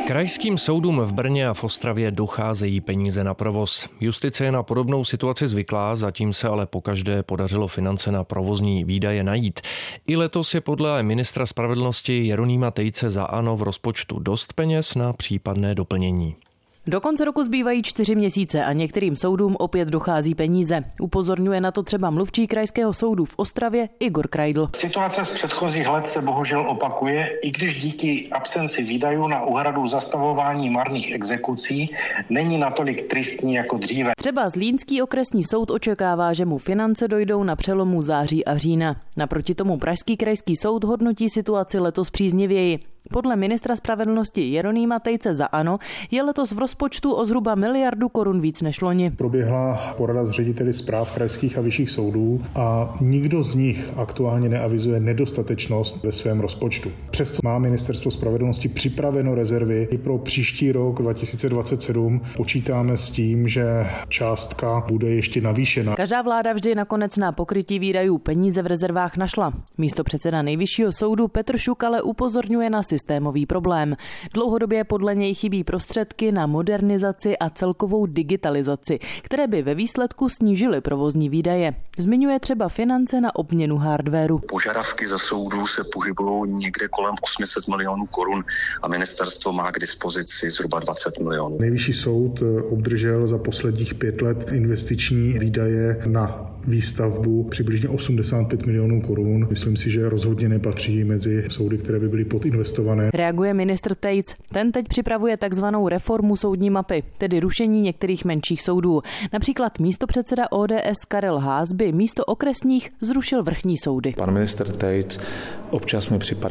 Krajským soudům v Brně a v Ostravě docházejí peníze na provoz. Justice je na podobnou situaci zvyklá, zatím se ale pokaždé podařilo finance na provozní výdaje najít. I letos je podle ministra spravedlnosti Jeronýma Tejce za ANO v rozpočtu dost peněz na případné doplnění. Do konce roku zbývají 4 měsíce a některým soudům opět dochází peníze. Upozorňuje na to třeba mluvčí krajského soudu v Ostravě Igor Krajdl. Situace z předchozích let se bohužel opakuje, i když díky absenci výdajů na úhradu zastavování marných exekucí není natolik tristní jako dříve. Třeba Zlínský okresní soud očekává, že mu finance dojdou na přelomu září a října. Naproti tomu Pražský krajský soud hodnotí situaci letos příznivěji. Podle ministra spravedlnosti Jeronýma Tejce za ANO je letos v rozpočtu o zhruba 1 miliardu korun víc než loni. Proběhla porada s řediteli správ krajských a vyšších soudů a nikdo z nich aktuálně neavizuje nedostatečnost ve svém rozpočtu. Přesto má ministerstvo spravedlnosti připraveno rezervy i pro příští rok 2027. Počítáme s tím, že částka bude ještě navýšena. Každá vláda vždy nakonec na pokrytí výdajů peníze v rezervách našla. Místopředseda Nejvyššího soudu Petr Šuk ale upozorňuje na systémový problém. Dlouhodobě podle něj chybí prostředky na modernizaci a celkovou digitalizaci, které by ve výsledku snížily provozní výdaje. Zmiňuje třeba finance na obměnu hardwaru. Požadavky za soudů se pohybují někde kolem 800 milionů korun a ministerstvo má k dispozici zhruba 20 milionů. Nejvyšší soud obdržel za posledních 5 let investiční výdaje na výstavbu přibližně 85 milionů korun. Myslím si, že rozhodně nepatří mezi soudy, které by byly podinvestované. Reaguje ministr Tejc. Ten teď připravuje takzvanou reformu soudní mapy, tedy rušení některých menších soudů. Například místopředseda ODS Karel Haas by místo okresních zrušil vrchní soudy. Pan ministr Tejc občas mi připadá